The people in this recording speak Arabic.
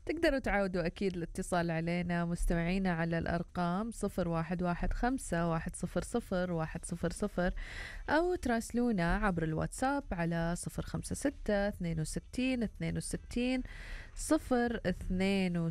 تقدروا تعودوا أكيد الاتصال علينا مستمعينا على الأرقام 0115 100 100 أو تراسلونا عبر الواتساب على 056 62 62 062.